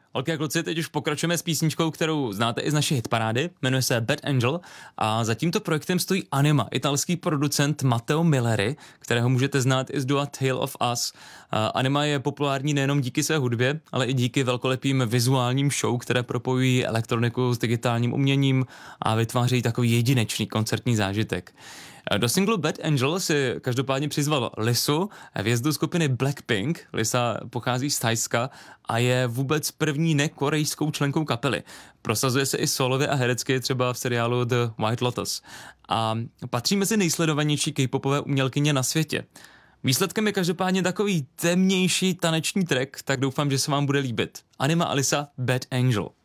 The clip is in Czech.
Ok, kluci, teď už pokračujeme s písničkou, kterou znáte i z naší hitparády, jmenuje se Bad Angel a za tímto projektem stojí Anima, italský producent Matteo Milleri, kterého můžete znát i z dua Tale of Us. Anima je populární nejenom díky své hudbě, ale i díky velkolepým vizuálním show, které propojují elektroniku s digitálním uměním a vytvářejí takový jedinečný koncertní zážitek. Do singlu Bad Angel si každopádně přizval Lisu, hvězdu skupiny Blackpink. Lisa pochází z Thajska a je vůbec první nekorejskou členkou kapely. Prosazuje se i solově a herecky, třeba v seriálu The White Lotus. A patří mezi nejsledovanější K-popové umělkyně na světě. Výsledkem je každopádně takový temnější taneční track, tak doufám, že se vám bude líbit. Anima a Lisa Bad Angel.